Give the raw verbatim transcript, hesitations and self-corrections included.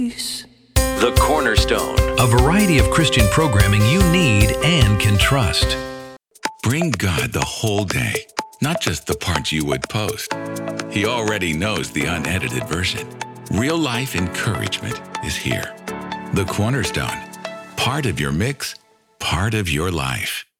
The Cornerstone. A variety of Christian programming you need and can trust. Bring God the whole day, not just the parts you would post. He already knows the unedited version. Real life encouragement is here. The Cornerstone. Part of your mix, part of your life.